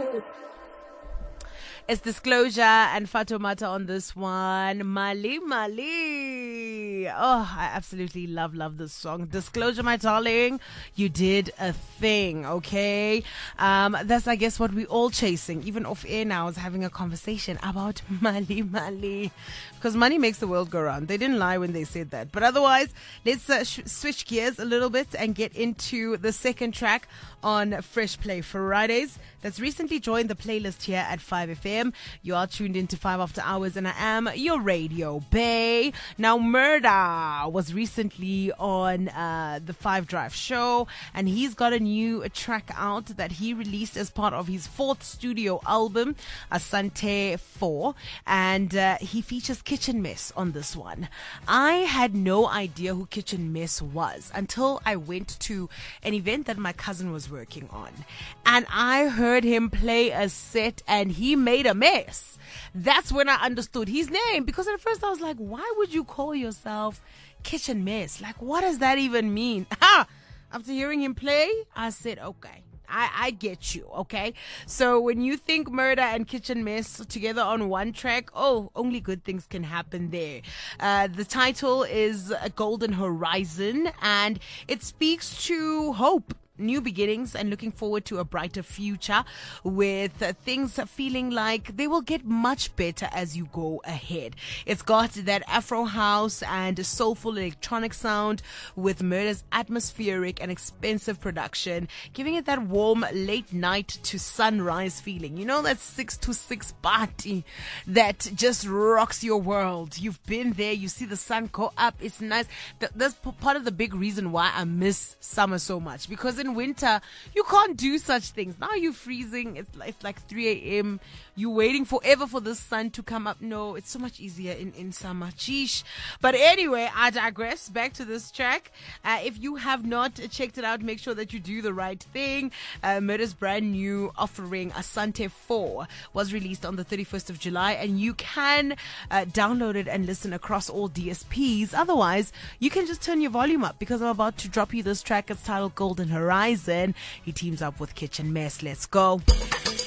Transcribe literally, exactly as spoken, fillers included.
It's Disclosure and Fatoumata on this one. Mali Mali. Oh, I absolutely love, love this song. Disclosure, my darling. You did a thing, okay? Um, that's, I guess, what we're all chasing. Even off air now is having a conversation about Mali Mali. Because money makes the world go round. They didn't lie when they said that. But otherwise, let's uh, sh- switch gears a little bit and get into the second track on Fresh Play Fridays that's recently joined the playlist here at five F M. You are tuned into five After Hours and I am your radio bae. Now, Murda was recently on uh, the Five Drive show and he's got a new track out that he released as part of his fourth studio album, Asante four, and uh, he features Kitchen Mess on this one. I had no idea who Kitchen Mess was until I went to an event that my cousin was working on and I heard him play a set and he made a mess. That's when I understood his name, because at first I was like, why would you call yourself Kitchen Mess? Like, what does that even mean? Ha! After hearing him play, I said, okay. I, I get you, okay? So when you think Murder and Kitchen Mess together on one track, oh, only good things can happen there. Uh, the title is A Golden Horizon, and it speaks to hope, new beginnings, and looking forward to a brighter future, with uh, things feeling like they will get much better as you go ahead. It's got that Afro house and soulful electronic sound with Murder's atmospheric and expensive production, giving it that warm late night to sunrise feeling. You know, that six to six party that just rocks your world. You've been there, you see the sun go up, it's nice. Th- that's p- part of the big reason why I miss summer so much, because in winter you can't do such things. Now you're freezing, it's like, it's like three a.m. you're waiting forever for the sun to come up. No, it's so much easier in, in summer. Sheesh. But anyway, I digress. Back to this track. Uh, if you have not checked it out, make sure that you do the right thing. uh, Murder's brand new offering, Asante four, was released on the thirty-first of July, and you can uh, download it and listen across all D S Ps. Otherwise, you can just turn your volume up, because I'm about to drop you this track. It's titled Golden Horizon. He teams up with Kitchen Mess. Let's go.